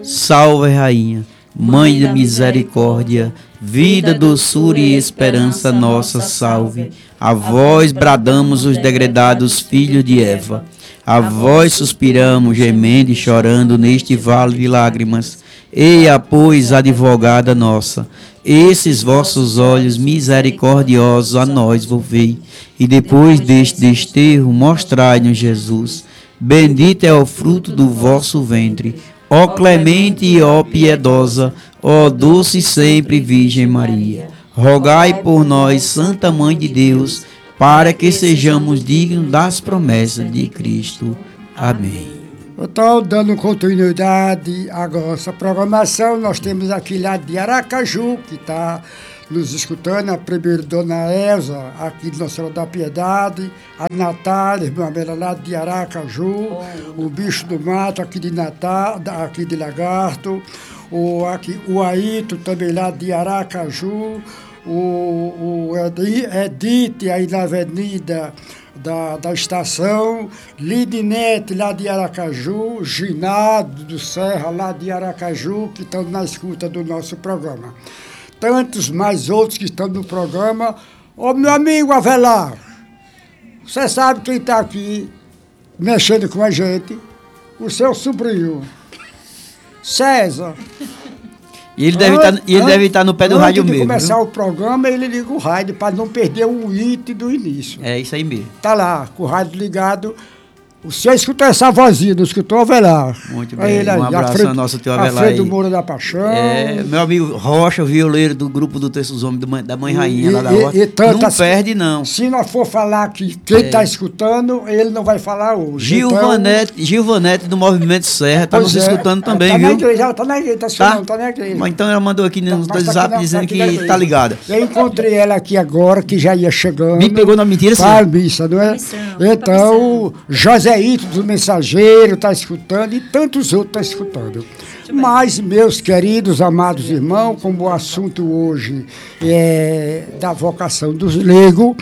Salve, Rainha, Mãe da misericórdia, vida, doçura e esperança nossa, salve. A vós bradamos os degredados filhos de Eva. A vós suspiramos, gemendo e chorando neste vale de lágrimas. Eia, pois, advogada nossa, esses vossos olhos misericordiosos a nós volvei, e depois deste desterro mostrai-nos Jesus. Bendito é o fruto do vosso ventre, ó clemente e ó piedosa, ó doce sempre Virgem Maria. Rogai por nós, Santa Mãe de Deus, para que sejamos dignos das promessas de Cristo. Amém. Então, dando continuidade à nossa programação, nós temos aqui lá de Aracaju, que está nos escutando, a primeira Dona Elza, aqui de Nossa Senhora da Piedade, a Natália, irmã Mela, lá de Aracaju, o Bicho do Mato, aqui de Natal, aqui de Lagarto, o Aito, também lá de Aracaju, o Edith, aí na Avenida da Estação, Lidinete, lá de Aracaju, Ginado do Serra, lá de Aracaju, que estão na escuta do nosso programa. Tantos mais outros que estão no programa. Ô, meu amigo Avelar, você sabe quem está aqui mexendo com a gente? O seu sobrinho, César. E ele deve estar no pé do rádio mesmo. Antes de começar viu? o programa, ele liga o rádio para não perder o item do início. É isso aí mesmo. Tá lá, com o rádio ligado. O senhor escutou essa vozinha, não escutou Avelar? Muito bem, um abraço ao nosso tio Avelar. Alfredo Moura da Paixão. Meu amigo Rocha, violeiro do grupo do Textos Homens da Mãe Rainha, lá da Horta. Não perde, não. Se nós for falar que quem está escutando, ele não vai falar hoje. Gilvanete do Movimento Serra, está nos escutando também, viu? Está na igreja, está na igreja. Mas então ela mandou aqui no WhatsApp dizendo que está ligada. Eu encontrei ela aqui agora, que já ia chegando. Me pegou na mentira, sim. Para a missa, não é? Então, José do Mensageiro está escutando e tantos outros estão escutando. Mas, meus queridos, amados irmãos, como o assunto hoje é da vocação dos leigos,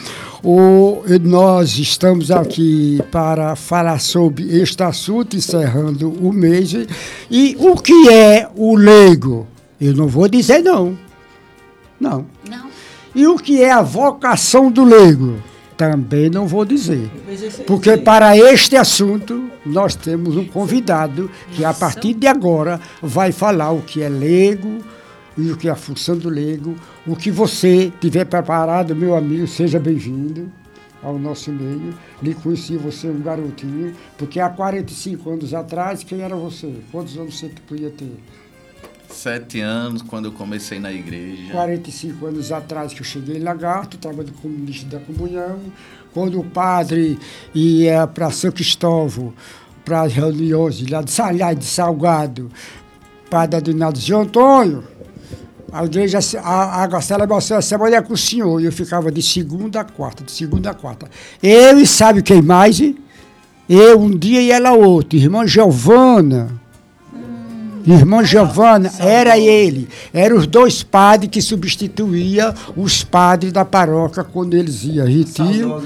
nós estamos aqui para falar sobre este assunto, encerrando o mês. E o que é o leigo? Eu não vou dizer não. Não. E o que é a vocação do leigo? Também não vou dizer, porque para este assunto nós temos um convidado que a partir de agora vai falar o que é leigo e o que é a função do leigo. O que você tiver preparado, meu amigo, seja bem-vindo ao nosso meio. Lhe conheci você um garotinho, porque há 45 anos atrás, quem era você? Quantos anos você podia ter? 7 anos, quando eu comecei na igreja. 45 anos atrás que eu cheguei em Lagarto, estava no ministro da comunhão, quando o padre ia para São Cristóvão, para as reuniões lá de Salgado, padre Adinaldo João Antônio, a igreja, a celebração da semana é com o senhor, e eu ficava de segunda a quarta. Eu e sabe quem mais? Eu um dia e ela outro, irmã Giovana, era ele. Eram os dois padres que substituíam os padres da paróquia quando eles iam retiro.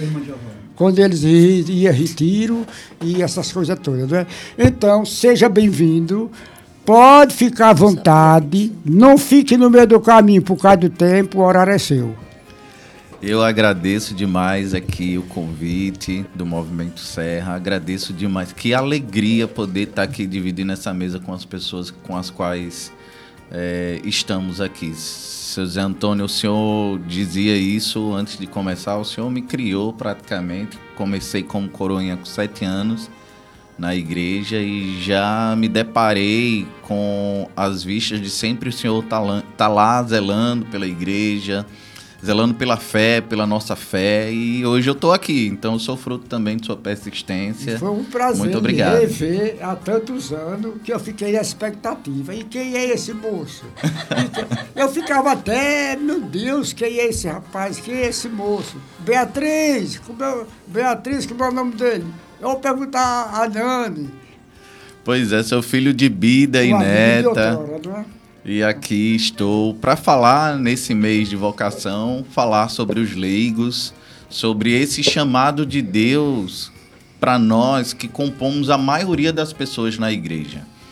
Retiro e essas coisas todas, né? Então, seja bem-vindo. Pode ficar à vontade. Não fique no meio do caminho por causa do tempo, o horário é seu. Eu agradeço demais aqui o convite do Movimento Serra, agradeço demais, que alegria poder estar aqui dividindo essa mesa com as pessoas com as quais estamos aqui. Seu Zé Antônio, o senhor dizia isso antes de começar, o senhor me criou praticamente, comecei como coroinha com 7 anos na igreja e já me deparei com as vistas de sempre o senhor tá lá zelando pela igreja, zelando pela fé, pela nossa fé, e hoje eu estou aqui, então eu sou fruto também de sua persistência. Foi um prazer muito obrigado. Me rever há tantos anos que eu fiquei na expectativa. E quem é esse moço? Eu ficava até, meu Deus, quem é esse rapaz? Quem é esse moço? Beatriz, como é o nome dele? Eu vou perguntar a Nani. Pois é, sou filho de Bida e neta. Doutora, não é? E aqui estou para falar, nesse mês de vocação, falar sobre os leigos, sobre esse chamado de Deus para nós que compomos a maioria das pessoas na igreja.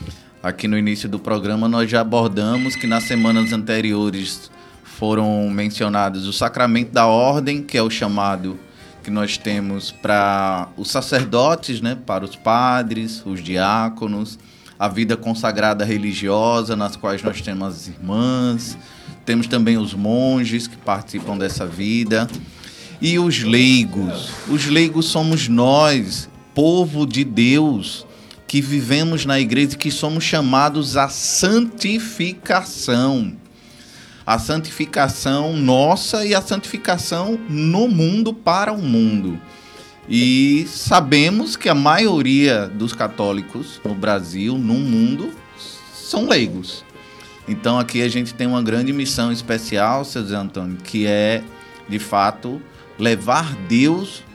Aqui no início do programa nós já abordamos que nas semanas anteriores foram mencionados o sacramento da ordem, que é o chamado que nós temos para os sacerdotes, né, para os padres, os diáconos, a vida consagrada religiosa, nas quais nós temos as irmãs, temos também os monges que participam dessa vida, e os leigos. Os leigos somos nós, povo de Deus, que vivemos na igreja e que somos chamados à santificação. A santificação nossa e a santificação no mundo para o mundo. E sabemos que a maioria dos católicos no Brasil, no mundo, são leigos. Então aqui a gente tem uma grande missão especial, seu Zé Antônio, que é, de fato, levar Deus